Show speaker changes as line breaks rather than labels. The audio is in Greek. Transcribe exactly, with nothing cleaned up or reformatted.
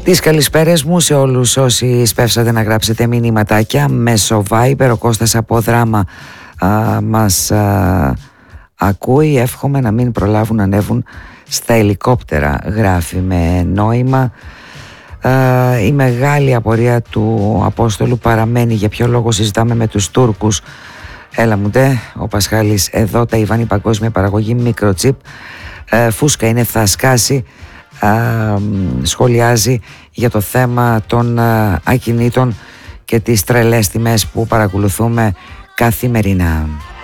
Τις καλησπέρες μου σε όλους όσοι σπεύσατε να γράψετε μηνύματάκια μέσω Viber. Ο Κώστας από Δράμα α, μας α, ακούει. Εύχομαι να μην προλάβουν να ανέβουν στα ελικόπτερα, γράφει με νόημα. α, Η μεγάλη απορία του Απόστολου παραμένει για ποιο λόγο συζητάμε με τους Τούρκους. Έλα μου ντε, ο Πασχάλης εδώ, τα Ιβάνη παγκόσμια παραγωγή μικροτσίπ, ε, φούσκα είναι, θα σκάσει. Uh, σχολιάζει για το θέμα των uh, ακινήτων και τις τρελές τιμές που παρακολουθούμε καθημερινά.